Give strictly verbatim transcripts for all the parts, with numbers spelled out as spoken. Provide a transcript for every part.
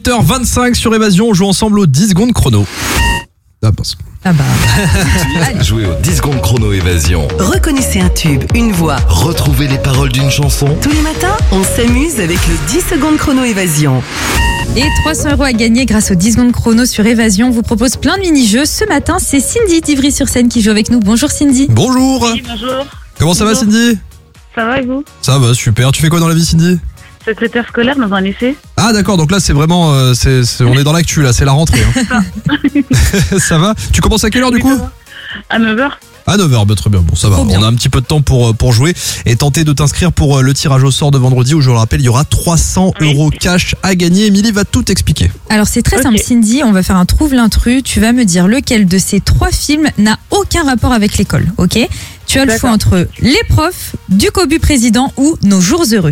huit heures vingt-cinq sur Évasion, on joue ensemble aux dix secondes chrono. Ah, parce... Ah bah. Jouez aux dix secondes chrono Évasion. Reconnaissez un tube, une voix. Retrouvez les paroles d'une chanson. Tous les matins, on s'amuse avec le dix secondes chrono Évasion. Et trois cents euros à gagner grâce aux dix secondes chrono sur Évasion. On vous propose plein de mini-jeux. Ce matin, c'est Cindy d'Ivry-sur-Seine qui joue avec nous. Bonjour Cindy. Bonjour. Oui, bonjour. Comment ça va Bonjour. Cindy? Ça va et vous? Ça va, super. Tu fais quoi dans la vie Cindy? Secrétaire scolaire dans un lycée. Ah d'accord, donc là c'est vraiment, euh, c'est, c'est- on est dans l'actu là, c'est la rentrée. Hein. Ça va? Tu commences à quelle heure du coup? À neuf heures. À neuf heures, bah, très bien, bon ça va, Trop bien. on a un petit peu de temps pour, euh, pour jouer et tenter de t'inscrire pour euh, le tirage au sort de vendredi où je le rappelle il y aura trois cents Oui. euros cash à gagner. Émilie va tout expliquer. Alors c'est très Ok. simple Cindy, on va faire un trouve l'intrus. Tu vas me dire lequel de ces trois films n'a aucun rapport avec l'école, ok? Tu as le choix entre Les Profs, Du Cobu Président ou Nos Jours Heureux.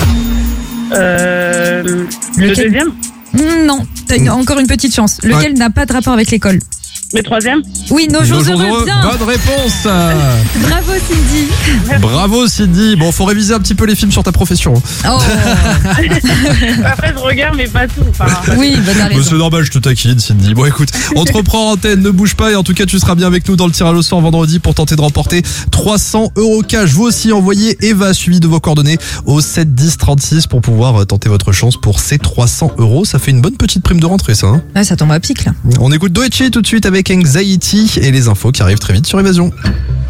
Euh, le Lequel? deuxième. Hmm, Non, t'as une- encore une petite chance. Lequel n'a pas de rapport avec l'école? Le troisième. Oui, Nos Jours Nos jours Heureux, heureux, bien. bonne réponse. euh. Bravo Cindy. Bravo Cindy. Bon, faut réviser un petit peu les films sur ta profession. Oh, Après, je regarde, mais pas tout. Enfin, oui, bah t'as Mais raison. c'est normal, je te taquine Cindy. Bon écoute, on te reprend en antenne, ne bouge pas et en tout cas tu seras bien avec nous dans le tirage au sort vendredi pour tenter de remporter trois cents euros cash. Vous aussi envoyez Eva suivi de vos coordonnées au sept dix trente-six pour pouvoir euh, tenter votre chance pour ces trois cents euros. Ça fait une bonne petite prime de rentrée ça. Hein. Ah, ça tombe à pic là. On écoute Doechi tout de suite avec Anxiety et les infos qui arrivent très vite sur Évasion.